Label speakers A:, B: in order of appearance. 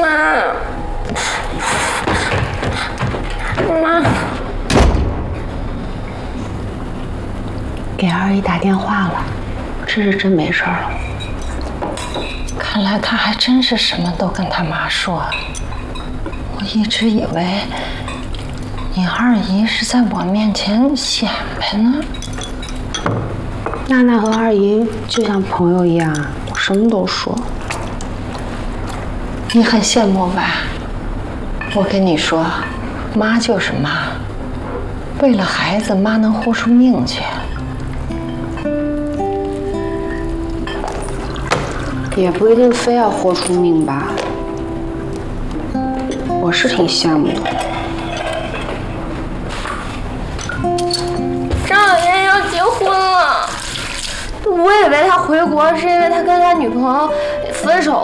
A: 妈，
B: 给二姨打电话了，这是真没事了。
A: 看来他还真是什么都跟他妈说。我一直以为你二姨是在我面前显摆呢。
B: 娜娜和二姨就像朋友一样，什么都说。
A: 你很羡慕吧？我跟你说，妈就是妈，为了孩子，妈能豁出命去。
B: 也不一定非要豁出命吧，我是挺羡慕的。
C: 张小燕要结婚了，我以为他回国是因为他跟他女朋友分手